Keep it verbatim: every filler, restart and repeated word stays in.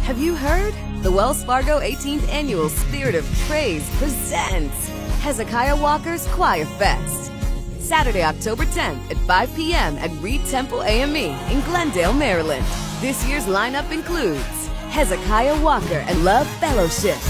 Have you heard? The Wells Fargo eighteenth Annual Spirit of Praise presents Hezekiah Walker's Choir Fest. Saturday, October tenth at five p m at Reed Temple A M E in Glendale, Maryland. This year's lineup includes Hezekiah Walker and Love Fellowship,